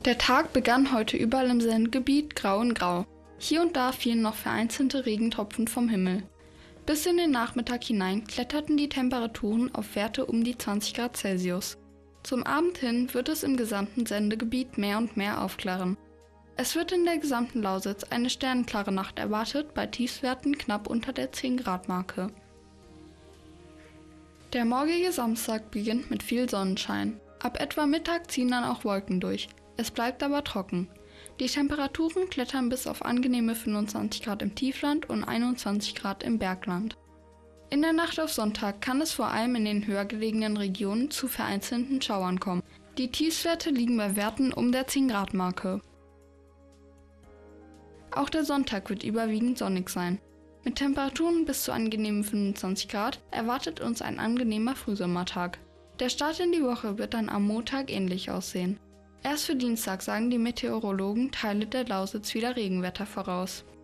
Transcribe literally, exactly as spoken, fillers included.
Der Tag begann heute überall im Sendegebiet grau in grau. Hier und da fielen noch vereinzelte Regentropfen vom Himmel. Bis in den Nachmittag hinein kletterten die Temperaturen auf Werte um die zwanzig Grad Celsius. Zum Abend hin wird es im gesamten Sendegebiet mehr und mehr aufklaren. Es wird in der gesamten Lausitz eine sternenklare Nacht erwartet, bei Tiefstwerten knapp unter der zehn Grad Marke. Der morgige Samstag beginnt mit viel Sonnenschein. Ab etwa Mittag ziehen dann auch Wolken durch. Es bleibt aber trocken. Die Temperaturen klettern bis auf angenehme fünfundzwanzig Grad im Tiefland und einundzwanzig Grad im Bergland. In der Nacht auf Sonntag kann es vor allem in den höher gelegenen Regionen zu vereinzelten Schauern kommen. Die Tiefstwerte liegen bei Werten um der zehn Grad Marke. Auch der Sonntag wird überwiegend sonnig sein. Mit Temperaturen bis zu angenehmen fünfundzwanzig Grad erwartet uns ein angenehmer Frühsommertag. Der Start in die Woche wird dann am Montag ähnlich aussehen. Erst für Dienstag sagen die Meteorologen Teile der Lausitz wieder Regenwetter voraus.